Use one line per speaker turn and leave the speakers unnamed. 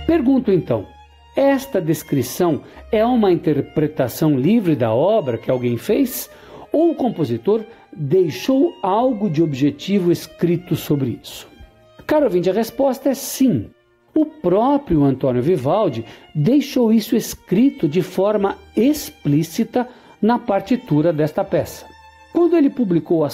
Pergunto então, esta descrição é uma interpretação livre da obra que alguém fez? Ou o compositor deixou algo de objetivo escrito sobre isso? Caro ouvinte, a resposta é sim. O próprio Antônio Vivaldi deixou isso escrito de forma explícita na partitura desta peça. Quando ele publicou as